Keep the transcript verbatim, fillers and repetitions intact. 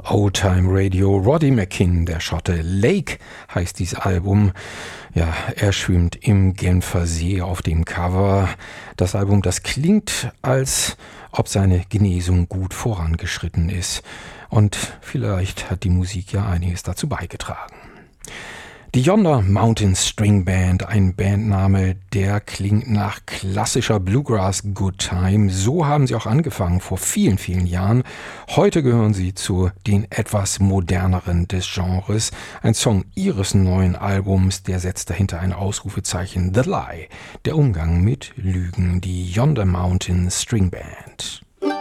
Old Time Radio. Roddy McKinn, der Schotte. Lake heißt dieses Album. Ja, er schwimmt im Genfer See auf dem Cover. Das Album, das klingt, als ob seine Genesung gut vorangeschritten ist. Und vielleicht hat die Musik ja einiges dazu beigetragen. Die Yonder Mountain String Band, ein Bandname, der klingt nach klassischer Bluegrass Good Time. So haben sie auch angefangen vor vielen, vielen Jahren. Heute gehören sie zu den etwas moderneren des Genres. Ein Song ihres neuen Albums, der setzt dahinter ein Ausrufezeichen: The Lie, der Umgang mit Lügen. Die Yonder Mountain String Band.